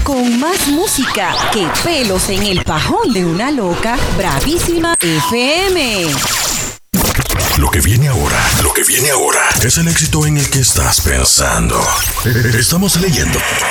con más música que pelos en el pajón de una loca. Bravísima FM. Lo que viene ahora es el éxito en el que estás pensando. Estamos leyendo